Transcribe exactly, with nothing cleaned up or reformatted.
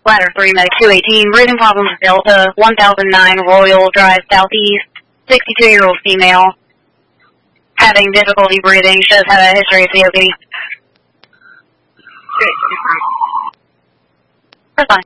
Ladder three, Medic two eighteen, breathing problems, Delta, one thousand nine Royal Drive Southeast, sixty-two-year-old female, having difficulty breathing, she does have a history of C O P D. Okay, That's fine.